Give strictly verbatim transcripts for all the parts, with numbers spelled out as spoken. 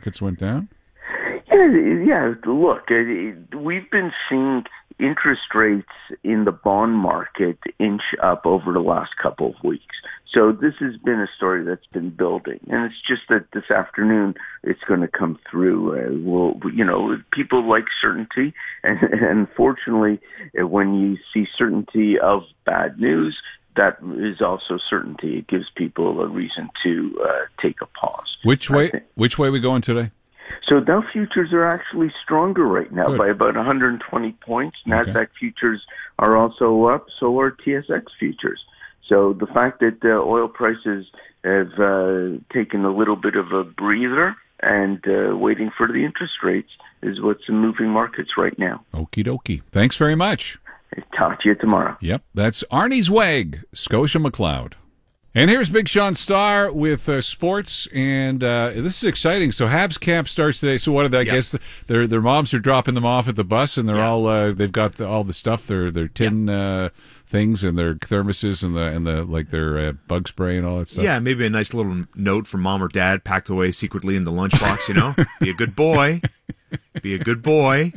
markets went down? Yeah, yeah. Look, we've been seeing interest rates in the bond market inch up over the last couple of weeks. So this has been a story that's been building, and it's just that this afternoon it's going to come through. Uh, we'll, you know, people like certainty, and, and unfortunately, when you see certainty of bad news, that is also certainty. It gives people a reason to uh, take a pause. Which way? Which way are we going today? So Dow futures are actually stronger right now Good. by about one hundred twenty points. Okay. NASDAQ futures are also up, so are T S X futures. So the fact that uh, oil prices have uh, taken a little bit of a breather and uh, waiting for the interest rates is what's moving markets right now. Okie dokie. Thanks very much. Talk to you tomorrow. Yep, that's Arnie Zweig, Scotia McLeod. And here's Big Sean Starr with uh, sports, and uh, this is exciting. So Habs camp starts today. So what did I yep. guess their their moms are dropping them off at the bus, and they're yep. all uh, they've got the, all the stuff, their their tin yep. uh, things, and their thermoses, and the and the like their uh, bug spray and all that stuff. Yeah, maybe a nice little note from mom or dad packed away secretly in the lunchbox. You know, be a good boy, be a good boy.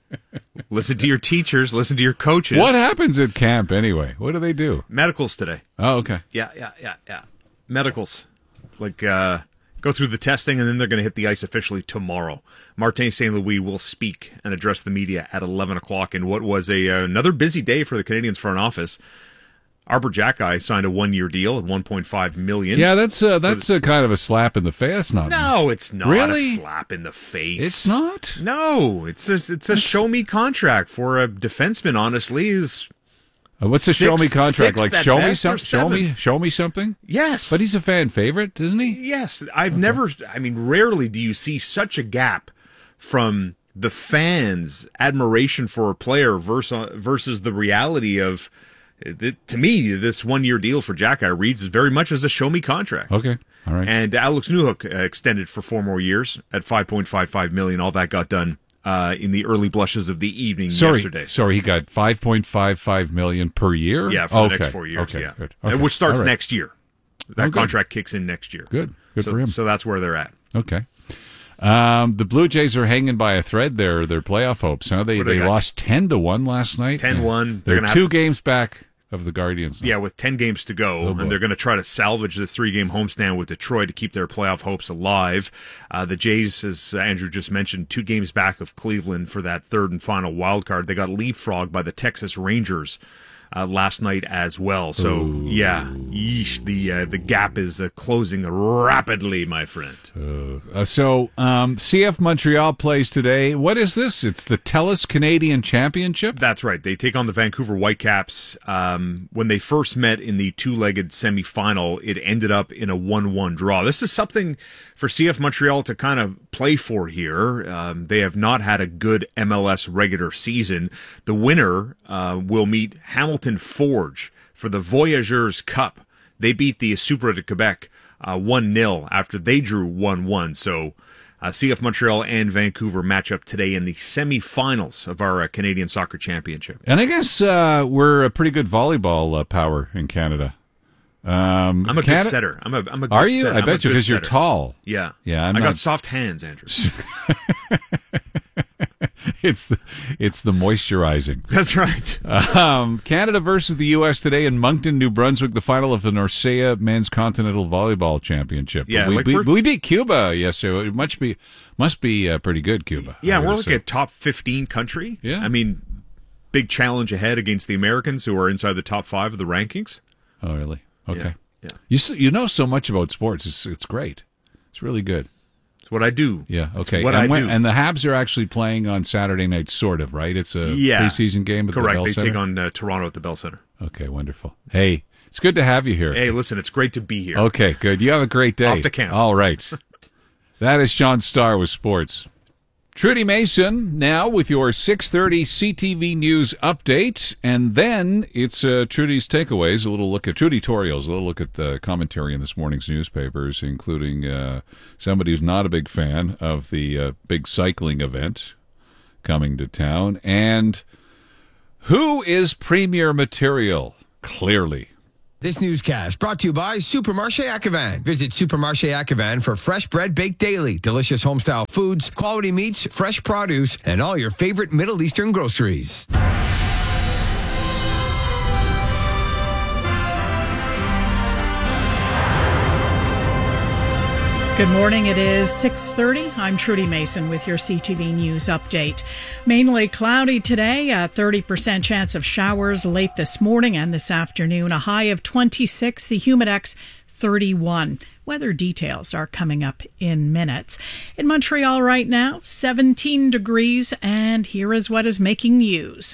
Listen to your teachers. Listen to your coaches. What happens at camp anyway? What do they do? Medicals today. Oh, okay. Yeah, yeah, yeah, yeah. Medicals. Like, uh, go through the testing, and then they're going to hit the ice officially tomorrow. Martin Saint Louis will speak and address the media at eleven o'clock in what was a uh, another busy day for the Canadiens front office. Arber Xhekaj signed a one-year deal at one point five million dollars. Yeah, that's uh, that's a kind of a slap in the face. Not no, it's not really? a slap in the face. It's not. No, it's a it's a show me contract for a defenseman. Honestly, who's uh, what's a show me contract like? Show me something. Show me show me something. Yes, but he's a fan favorite, isn't he? Yes, I've okay. never. I mean, rarely do you see such a gap from the fans' admiration for a player versus versus the reality of. It, to me, this one-year deal for Xhekaj reads very much as a show-me contract. Okay, all right. And Alex Newhook uh, extended for four more years at five point five five million dollars. All that got done uh, in the early blushes of the evening sorry, yesterday. Sorry, he got five point five five million dollars per year? Yeah, for okay. the next four years, okay, yeah. Good. Okay. Which starts right. next year. That oh, contract kicks in next year. Good, good so, for him. So that's where they're at. Okay. Um, the Blue Jays are hanging by a thread there, their playoff hopes. Huh? They, they, they lost ten to one last night. ten one. They're, they're two have to... games back of the Guardians. Yeah, with ten games to go, oh, and they're going to try to salvage this three-game homestand with Detroit to keep their playoff hopes alive. Uh, the Jays, as Andrew just mentioned, two games back of Cleveland for that third and final wild card. They got leapfrogged by the Texas Rangers uh, last night as well. So, Ooh. yeah, yeesh, the uh, the gap is uh, closing rapidly, my friend. Uh, uh, so, um, C F Montreal plays today. What is this? It's the TELUS Canadian Championship? That's right. They take on the Vancouver Whitecaps. Um, when they first met in the two-legged semifinal, it ended up in a one one draw. This is something for C F Montreal to kind of play for here. Um, they have not had a good M L S regular season. The winner uh, will meet Hamilton Forge for the Voyageurs Cup. They beat the Supra de Quebec uh, one nil after they drew one one. So uh, C F Montreal and Vancouver match up today in the semifinals of our uh, Canadian Soccer Championship. And I guess uh, we're a pretty good volleyball uh, power in Canada. Um, I'm a Canada? good setter. I'm a, I'm a good Are you? setter. I I'm bet you because you're tall. Yeah. Yeah. I'm I not... got soft hands, Andrew. It's the it's the moisturizing. That's right. Um, Canada versus the U S today in Moncton, New Brunswick, the final of the Norcia Men's Continental Volleyball Championship. Yeah, we, like we, we beat Cuba yesterday. It must be must be uh, pretty good, Cuba. Yeah, we're like a top fifteen country. Yeah, I mean, big challenge ahead against the Americans, who are inside the top five of the rankings. Oh, really? Okay. Yeah. yeah. You you know so much about sports. It's it's great. It's really good. It's what I do. Yeah, okay. It's what and I when, do. And the Habs are actually playing on Saturday night, sort of, right? It's a yeah. preseason game at Correct. the Bell they Center? take on uh, Toronto at the Bell Center. Okay, wonderful. Hey, it's good to have you here. Hey, listen, it's great to be here. Okay, good. You have a great day. Off the camp. All right. That is Sean Starr with sports. Trudy Mason now with your six thirty C T V News update, and then it's uh, Trudy's takeaways, a little look at Trudy Torios, a little look at the commentary in this morning's newspapers, including uh, somebody who's not a big fan of the uh, big cycling event coming to town, and who is premier material, clearly. This newscast brought to you by Supermarché Acquevin. Visit Supermarché Acquevin for fresh bread baked daily, delicious homestyle foods, quality meats, fresh produce, and all your favorite Middle Eastern groceries. Good morning. It is six thirty. I'm Trudy Mason with your C T V News update. Mainly cloudy today, a thirty percent chance of showers late this morning and this afternoon, a high of twenty-six, the Humidex thirty-one. Weather details are coming up in minutes. In Montreal right now, seventeen degrees, and here is what is making news.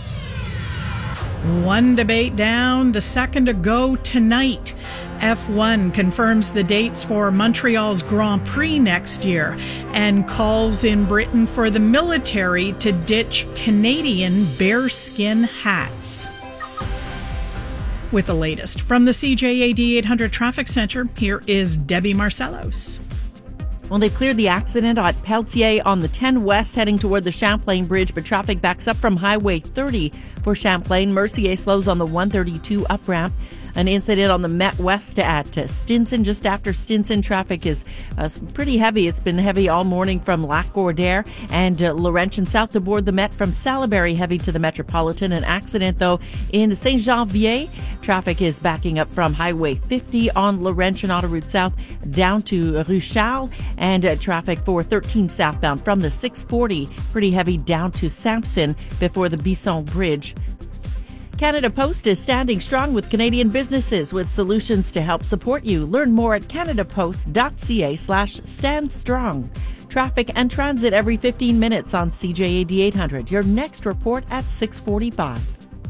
One debate down, the second to go tonight. F one confirms the dates for Montreal's Grand Prix next year and calls in Britain for the military to ditch Canadian bearskin hats. With the latest from the C J A D eight hundred Traffic Center, here is Debbie Marcellos. Well, they've cleared the accident at Pelletier on the ten West heading toward the Champlain Bridge, but traffic backs up from Highway thirty for Champlain. Mercier slows on the one thirty-two up ramp. An incident on the Met West at uh, Stinson. Just after Stinson, traffic is uh, pretty heavy. It's been heavy all morning from Lac Gordaire and uh, Laurentian south to board the Met from Salaberry, heavy to the Metropolitan. An accident, though, in Saint-Janvier. Traffic is backing up from Highway fifty on Laurentian Autoroute South down to Rue Charles, and uh, traffic for thirteen southbound from the six forty, pretty heavy down to Sampson before the Bisson Bridge. Canada Post is standing strong with Canadian businesses with solutions to help support you. Learn more at canadapost.ca slash stand strong. Traffic and transit every fifteen minutes on C J A D eight hundred. Your next report at six forty-five.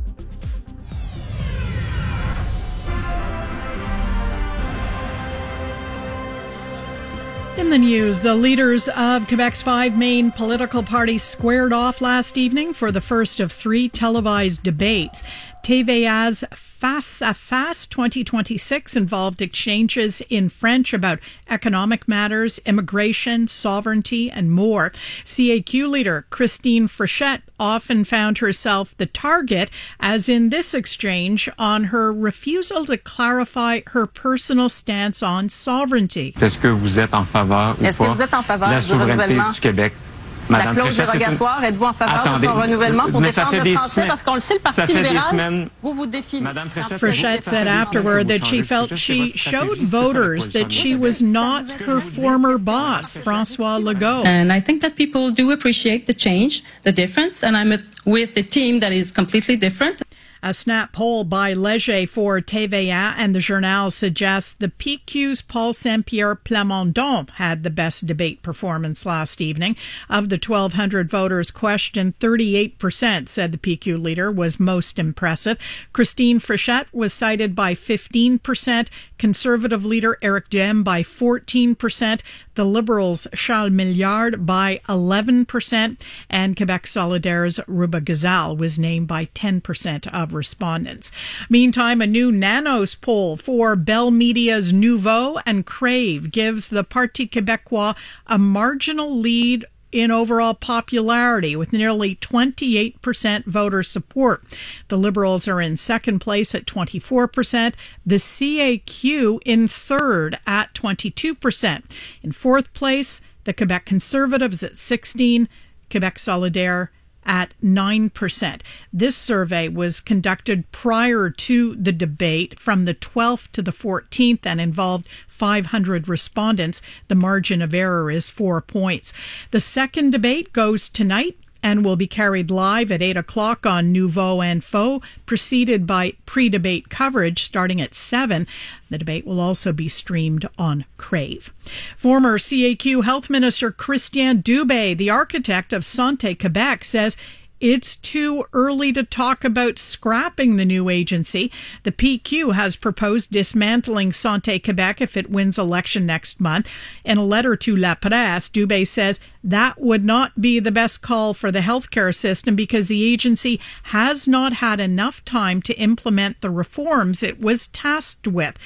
In the news, the leaders of Quebec's five main political parties squared off last evening for the first of three televised debates. T V A's Face à Face twenty twenty-six involved exchanges in French about economic matters, immigration, sovereignty, and more. C A Q leader Christine Frechette often found herself the target, as in this exchange, on her refusal to clarify her personal stance on sovereignty. Est-ce que vous êtes en faveur ou Est-ce pas que vous êtes en faveur de la du souveraineté renouvellement du Québec? La clause dérogatoire, êtes-vous en faveur Attendez, de son renouvellement pour défendre le français? Semaines, Parce qu'on le sait, le Parti libéral, vous vous défiez. Frechette said afterward that she felt she showed voters that she was not her former boss, François Legault. And I think that people do appreciate the change, the difference, and I'm with a team that is completely different. A snap poll by Léger for T V A and the Journal suggests the P Q's Paul Saint-Pierre Plamondon had the best debate performance last evening. Of the twelve hundred voters questioned, thirty-eight percent said the P Q leader was most impressive. Christine Frechette was cited by fifteen percent, Conservative leader Éric Duhem by fourteen percent, the Liberals' Charles Milliard by eleven percent, and Quebec Solidaire's Ruba Gazal was named by ten percent of respondents. Meantime, a new Nanos poll for Bell Media's Nouveau and Crave gives the Parti Québécois a marginal lead in overall popularity with nearly twenty-eight percent voter support. The Liberals are in second place at twenty-four percent, the C A Q in third at twenty-two percent. In fourth place, the Quebec Conservatives at sixteen, Quebec Solidaire at nine percent. This survey was conducted prior to the debate from the twelfth to the fourteenth and involved five hundred respondents. The margin of error is four points. The second debate goes tonight and will be carried live at eight o'clock on Nouveau Info, preceded by pre-debate coverage starting at seven. The debate will also be streamed on Crave. Former C A Q Health Minister Christian Dubé, the architect of Santé Québec, says it's too early to talk about scrapping the new agency. The P Q has proposed dismantling Santé Québec if it wins election next month. In a letter to La Presse, Dubé says that would not be the best call for the healthcare system because the agency has not had enough time to implement the reforms it was tasked with.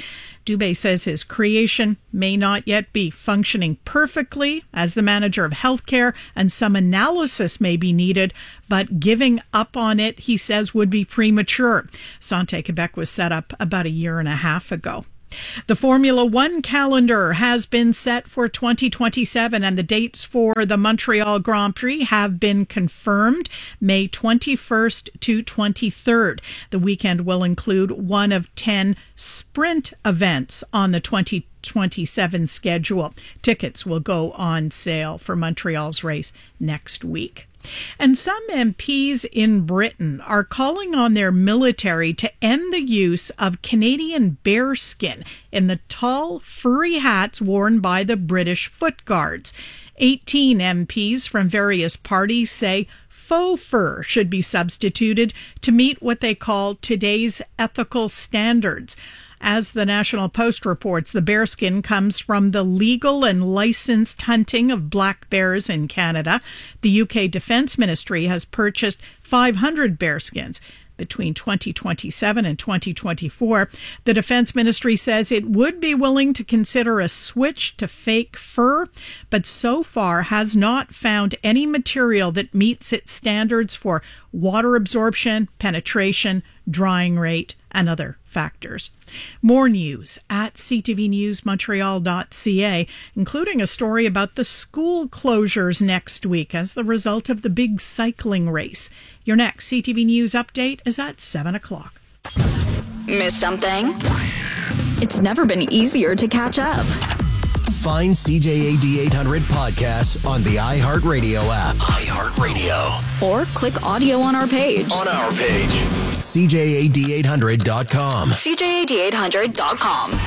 Dubé says his creation may not yet be functioning perfectly as the manager of healthcare, and some analysis may be needed, but giving up on it, he says, would be premature. Santé Quebec was set up about a year and a half ago. The Formula One calendar has been set for twenty twenty-seven, and the dates for the Montreal Grand Prix have been confirmed, May twenty-first to twenty-third. The weekend will include one of ten sprint events on the twenty twenty-seven schedule. Tickets will go on sale for Montreal's race next week. And some M Ps in Britain are calling on their military to end the use of Canadian bearskin in the tall, furry hats worn by the British Foot Guards. eighteen M Ps from various parties say faux fur should be substituted to meet what they call today's ethical standards. As the National Post reports, the bearskin comes from the legal and licensed hunting of black bears in Canada. The U K Defence Ministry has purchased five hundred bearskins. Between twenty twenty-seven and twenty twenty-four, the Defense Ministry says it would be willing to consider a switch to fake fur, but so far has not found any material that meets its standards for water absorption, penetration, drying rate, and other factors. More news at c t v news montreal dot c a, including a story about the school closures next week as the result of the big cycling race. Your next C T V News update is at seven o'clock. Miss something? It's never been easier to catch up. Find C J A D eight hundred podcasts on the iHeartRadio app. iHeartRadio. Or click audio on our page. On our page. C J A D eight hundred dot com. C J A D eight hundred dot com.